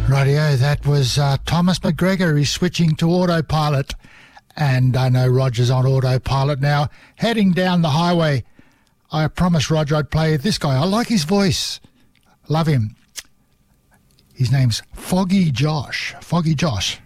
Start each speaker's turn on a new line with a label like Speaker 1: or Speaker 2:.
Speaker 1: Rightio, that was Thomas McGregor. He's switching to autopilot. And I know Roger's on autopilot now, heading down the highway. I promised Roger I'd play this guy. I like his voice. Love him. His name's Foggy Josh. Foggy Josh.